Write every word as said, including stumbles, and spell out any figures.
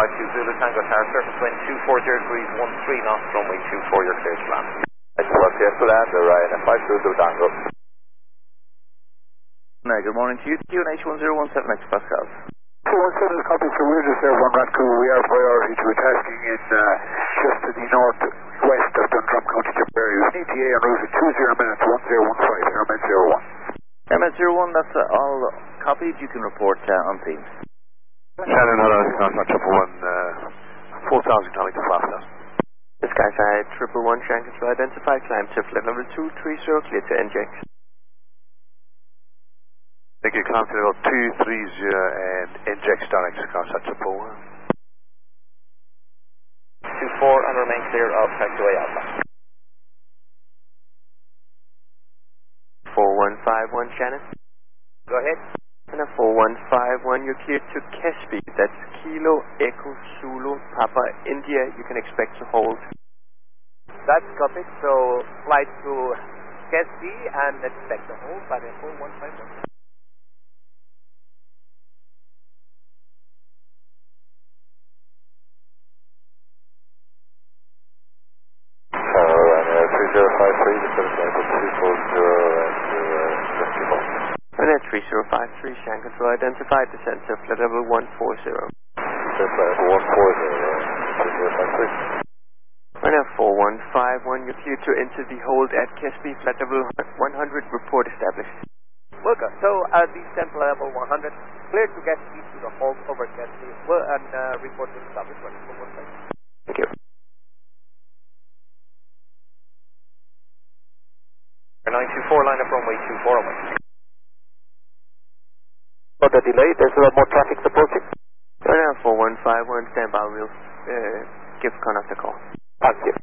two Zulu Tango Tower, surface wind two four zero degrees, one three knots, runway two four, you're clear to land. Excellent, yes to land, Ryan, five two Zulu Tango. No, good morning to you, Q N H one zero one seven X Pascal. two one seven is copy, so we're just there, one Ratco, we are priority to a tasking in uh, just to the northwest of Dundrum County, Tipperary. With an E T A en route at two zero minutes, one zero one five, Airman zero one. Airman zero one, that's uh, all copied, you can report uh, on Teams. Shannon, hello, contact triple one, uh, four thousand coming to Flash. This guy's side, triple one, Shannon to identify, climb to flight level two three zero, clear to inject. Thank you, climb to level two three zero and inject starting to contact triple one. two four and remain clear of taxiway Alpha. four one five one, Shannon. Go ahead. And a four one five one, you're cleared to Kesby. That's Kilo Echo Zulu Papa India. You can expect to hold. That's copied. So flight to Kesby and expect to hold by the four one five one. three zero five three, the center flight was two four zero and uh, fifty-four. And at three zero five three, Shannon Control identified, descent to flight level one four zero. Center flight one four zero, three zero five three. And at four one five one, you're cleared to enter the hold at Kesby, flight level one hundred, report established. Welcome. So uh, descent level one hundred, cleared to get to the hold over Kesby, well, and uh, report to established. Thank you. nine two four, line up runway two four away. For the delay, there's a lot more traffic approaching. Right now, four one five one, stand by, we'll uh, give contact a call. Thank you.